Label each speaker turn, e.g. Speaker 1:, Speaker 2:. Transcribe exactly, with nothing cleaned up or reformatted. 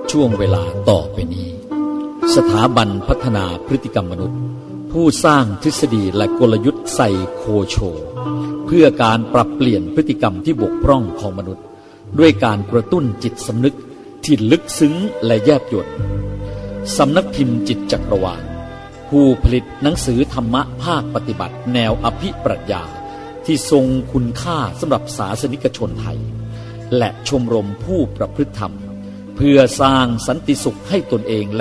Speaker 1: ช่วงเวลาต่อไปนี้สถาบันพัฒนาพฤติกรรมมนุษย์ผู้สร้างทฤษฎีและกลยุทธ์ไซโคโชเพื่อการปรับเปลี่ยนพฤติกรรมที่บกพร่องของมนุษย์ด้วยการกระตุ้นจิตสำนึกที่ลึกซึ้งและแยบยลสำนักพิมพ์จิตจักรวาลผู้ผลิตหนังสือธรรมะภาคปฏิบัติแนวอภิปรัชญาที่ทรงคุณค่าสำหรับศาสนิกชนไทยและชมรมผู้ประพฤติธรรมเพื่อสร้างสันติสุขให้ตนเองและ